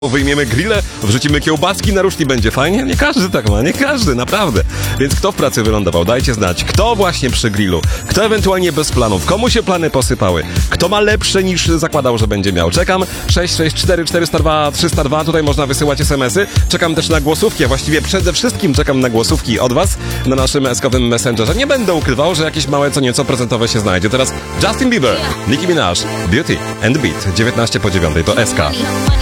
Wyjmiemy grillę, wrzucimy kiełbaski na ruszki, będzie fajnie? Nie każdy tak ma, nie każdy, naprawdę. Więc kto w pracy wylądował? Dajcie znać. Kto właśnie przy grillu? Kto ewentualnie bez planów? Komu się plany posypały? Kto ma lepsze niż zakładał, że będzie miał? Czekam 664 402 302, tutaj można wysyłać SMS-y. Czekam też na głosówki, a właściwie przede wszystkim czekam na głosówki od was na naszym eskowym messengerze. Nie będę ukrywał, że jakieś małe co nieco prezentowe się znajdzie. Teraz Justin Bieber, Nicki Minaj, Beauty and the Beat, 19 po 9, to SK.